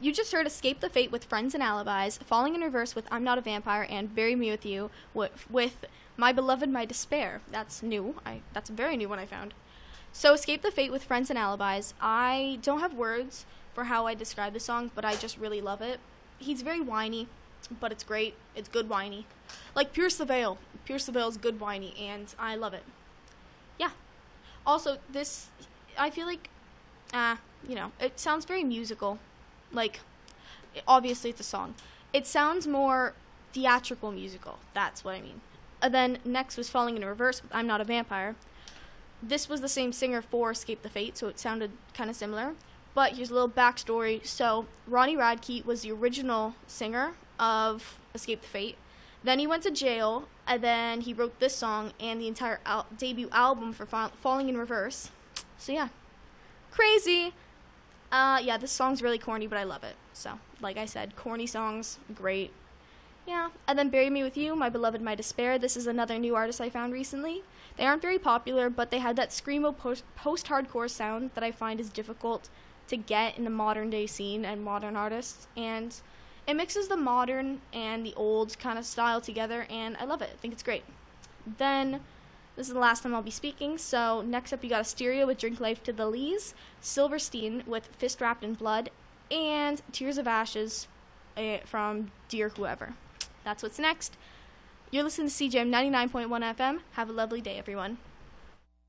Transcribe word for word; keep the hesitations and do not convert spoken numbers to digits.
You just heard Escape the Fate with Friends and Alibis, Falling in Reverse with I'm Not a Vampire, and Bury Me With You with, with My Beloved, My Despair. That's new. I That's a very new one I found. So Escape the Fate with Friends and Alibis. I don't have words for how I describe the song, but I just really love it. He's very whiny, but it's great. It's good whiny. Like Pierce the Veil. Pierce the Veil is good whiny, and I love it. Yeah. Also, this, I feel like, ah, uh, you know, it sounds very musical. Like, obviously it's a song. It sounds more theatrical musical. That's what I mean. And then next was Falling in Reverse with I'm Not a Vampire. This was the same singer for Escape the Fate, so it sounded kind of similar. But here's a little backstory. So Ronnie Radke was the original singer of Escape the Fate. Then he went to jail, and then he wrote this song and the entire al- debut album for Fa- Falling in Reverse. So yeah, crazy. Uh, yeah, this song's really corny, but I love it. So, like I said, corny songs, great. Yeah, and then Bury Me With You, My Beloved, My Despair. This is another new artist I found recently. They aren't very popular, but they had that screamo post- post-hardcore sound that I find is difficult to get in the modern-day scene and modern artists. And it mixes the modern and the old kind of style together, and I love it. I think it's great. Then, this is the last time I'll be speaking, so next up you got Asteria with Drink Life to the Lees, Silverstein with Fist Wrapped in Blood, and Tears of Ashes uh, from Dear Whoever. That's what's next. You're listening to C J M ninety-nine point one F M. Have a lovely day, everyone.